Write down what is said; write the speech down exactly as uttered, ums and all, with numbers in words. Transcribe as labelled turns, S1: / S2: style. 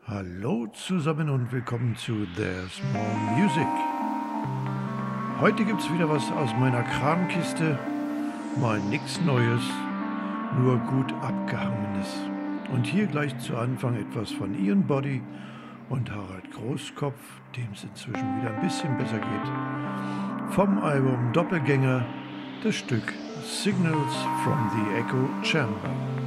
S1: Hallo zusammen und willkommen zu There's More Music. Heute gibt's wieder was aus meiner Kramkiste, mal nix Neues, nur gut Abgehangenes. Und hier gleich zu Anfang etwas von Ian Body und Harald Großkopf, dem es inzwischen wieder ein bisschen besser geht. Vom Album Doppelgänger das Stück Signals from the Echo Chamber.